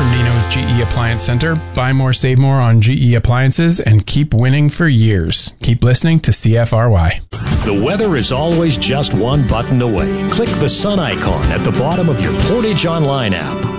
from Nino's GE Appliance Center. Buy more, save more on GE appliances and keep winning for years. Keep listening to CFRY. The weather is always just one button away. Click the sun icon at the bottom of your Portage Online app